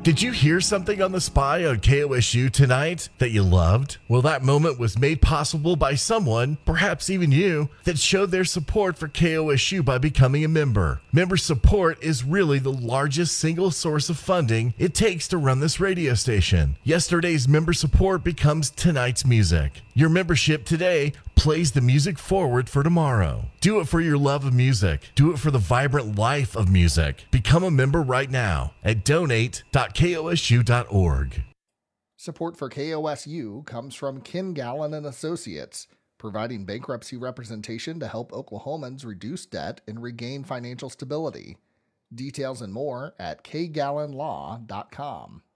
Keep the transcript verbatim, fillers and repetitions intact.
Did you hear something on The Spy on K O S U tonight that you loved? Well, that moment was made possible by someone, perhaps even you, that showed their support for K O S U by becoming a member. Member support is really the largest single source of funding it takes to run this radio station. Yesterday's member support becomes tonight's music. Your membership today plays the music forward for tomorrow. Do it for your love of music. Do it for the vibrant life of music. Become a member right now at donate dot K O S U dot org. Support for K O S U comes from Ken Gallen and Associates, providing bankruptcy representation to help Oklahomans reduce debt and regain financial stability. Details and more at k gallen law dot com.